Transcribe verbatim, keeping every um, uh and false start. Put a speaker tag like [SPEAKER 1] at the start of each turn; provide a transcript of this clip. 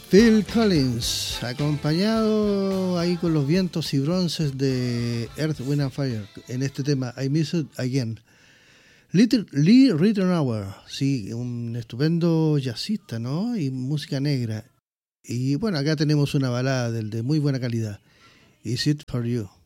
[SPEAKER 1] Phil Collins, acompañado ahí con los vientos y bronces de Earth, Wind and Fire, en este tema I Miss It Again. Little, Lee Ritenour, sí, un estupendo jazzista, ¿no? Y música negra. Y bueno, acá tenemos una balada del de muy buena calidad. Is It For You.